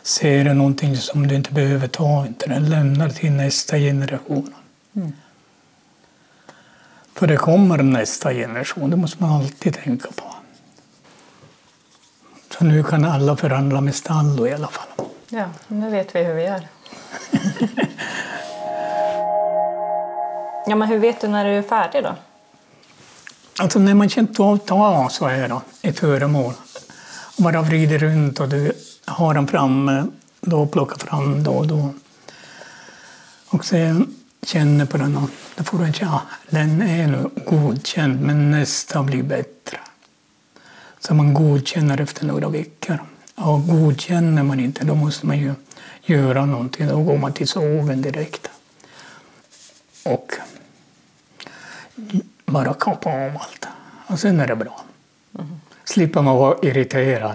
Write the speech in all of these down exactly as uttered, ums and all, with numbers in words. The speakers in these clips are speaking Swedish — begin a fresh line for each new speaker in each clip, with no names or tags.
ser du någonting som du inte behöver ta, inte den lämnar till nästa generation. Mm. För det kommer nästa generation, det måste man alltid tänka på. Så nu kan alla förhandla med stall i alla fall.
Ja, nu vet vi hur vi gör. Ja, men hur vet du när du är färdig då?
Alltså när man känt av ta så är det ett föremål. Och bara vrider runt och du har den framme, då plockar fram då och då. Och sen känner på den och då får du en ja, den är nu godkänd men nästa blir bättre. Så man godkänner efter några veckor. Och godkänner man inte, då måste man ju göra någonting. Då går man till sågen direkt. Och bara kapa av allt. Och sen är det bra. Mm. Slipper man vara irriterad.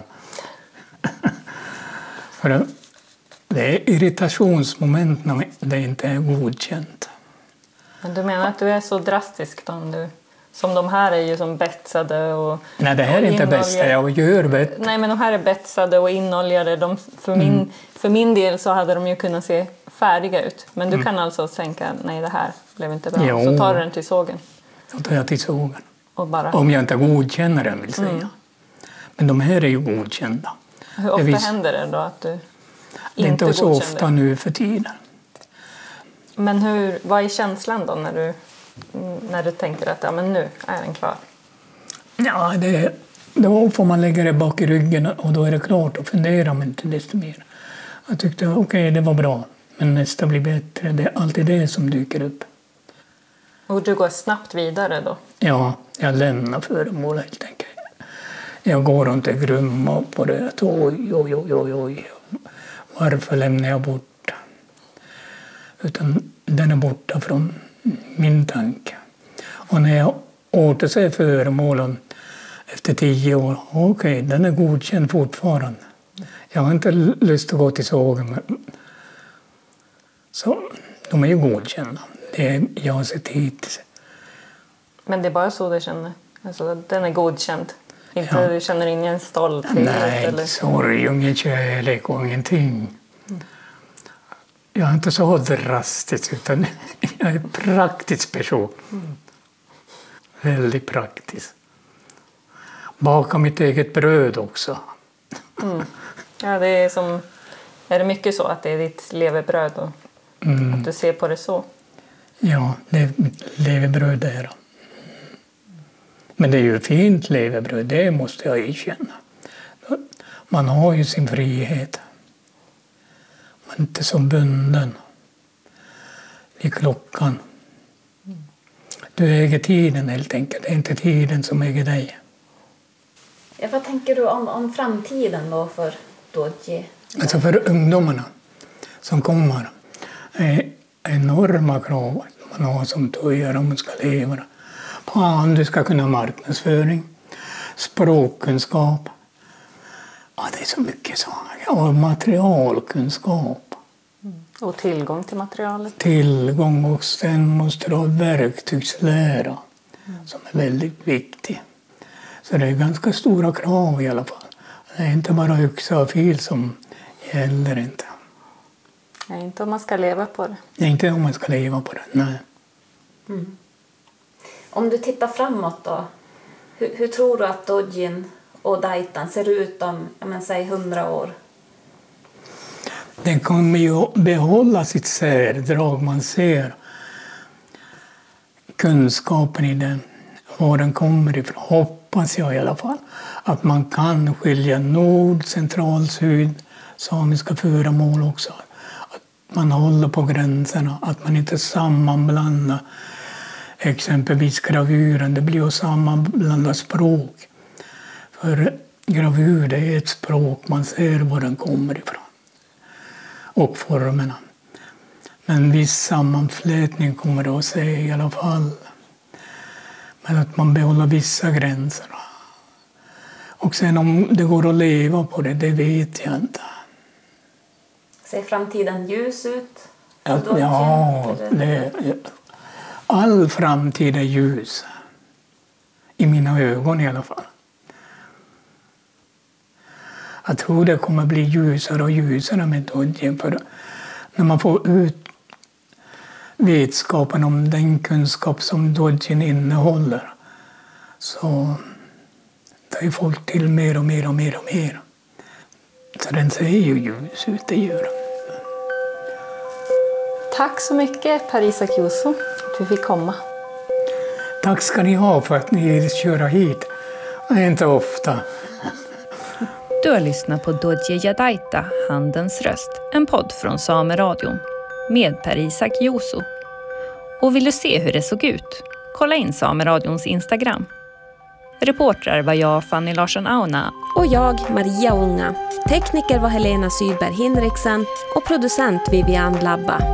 För det är irritationsmoment när det inte är godkänt.
Men du menar att du är så drastisk då? Du, som de här är ju som betsade och...
Nej, det här är inte bästa. Jag gör bett.
Nej, men de här är betsade och inoljade. De, för, min, mm. för min del så hade de ju kunnat se färdiga ut. Men du mm. kan alltså tänka, nej det här blev inte bra. Jo. Så tar du den till sågen.
Så tar jag till sågen.
Och bara...
Om jag inte godkänner den vill säga. Mm. Men de här är ju godkända.
Hur ofta vis... händer det då att du inte
Det är inte så ofta nu för tiden.
Men hur, vad är känslan då när du, när du tänker att ja, men nu är den klar?
Ja, det, då får man lägga det bak i ryggen och då är det klart och fundera men inte desto mer. Jag tyckte okej, okay, det var bra, men nästa blir bättre. Det är alltid det som dyker upp.
Och du går snabbt vidare då?
Ja, jag lämnar föremål helt enkelt. Jag går inte grumma på det. Oj, oj, oj, oj, oj. Varför lämnar jag bort? Utan den är borta från min tanke. Och när jag återser föremålen efter tio år, okej, okay, den är godkänd fortfarande. Jag har inte lust att gå till sågen. Så de är ju godkända. Det är, jag har sett hit.
Men det är bara så du känner? Alltså, den är godkänd? Inte
Ja.
Du känner ingen stolthet?
Nej, eller? Sorg och ingen kärlek och ingenting. Mm. Jag är inte så drastisk utan jag är en praktisk person. Mm. Väldigt praktisk. Baka mitt eget bröd också.
Mm. Ja, det är som... Är det mycket så att det är ditt levebröd och mm. att du ser på det så?
Ja, det är mitt levebröd där. Men det är ju fint levebröd, det måste jag erkänna. Man har ju sin frihet. Man är inte så bunden vid klockan. Du äger tiden helt enkelt, det är inte tiden som äger dig.
Ja, vad tänker du om, om framtiden då för Dodji?
Alltså för ungdomarna som kommer är enorma krav man har som tojare om man ska leva. Fan, du ska kunna marknadsföring, språkkunskap. Ja, det är så mycket saker. Och materialkunskap.
Mm. Och tillgång till materialet.
Tillgång och sen måste du ha verktygslära mm. som är väldigt viktig. Så det är ganska stora krav i alla fall. Det är inte bara yxa och fil som gäller inte.
Nej, inte om man ska leva på det.
Nej, inte om man ska leva på det, nej.
Mm. Om du tittar framåt då, hur, hur tror du att Dodjin och Daitan ser ut om, jag men, säg hundra år?
Den kommer ju behålla sitt särdrag. Man ser kunskapen i den, var den kommer ifrån. Hoppas jag i alla fall. Att man kan skilja nord, central, syd, samiska föremål också. Att man håller på gränserna, att man inte sammanblandar exempelvis gravuren. Det blir ju sammanblandat språk. För gravur, det är ett språk, man ser var den kommer ifrån. Och formerna. Men viss sammanflätning kommer det att se i alla fall. Men att man behåller vissa gränser. Och sen om det går att leva på det, det vet jag inte.
Ser framtiden ljus ut?
Ja, ja det, all framtid är ljus. I mina ögon i alla fall. jag tror det kommer bli ljusare och ljusare med Dodgen. För när man får ut vetskapen om den kunskap som Dodgen innehåller så tar ju folk till mer och mer och mer och mer. Så den ser ju ljus ut, det gör den.
Tack så mycket Parisa Kioso att vi fick komma.
Tack ska ni ha för att ni kör hit. Det är inte ofta.
Du har lyssnat på Dodje Jadaita, Handens röst, en podd från Sameradion med Parisa Kioso. Och vill du se hur det såg ut? Kolla in Sameradions Instagram. Reportrar var jag, Fanny Larsson Auna.
Och jag, Maria Unga. Tekniker var Helena Sydberg Hinriksen och producent Vivian Labba.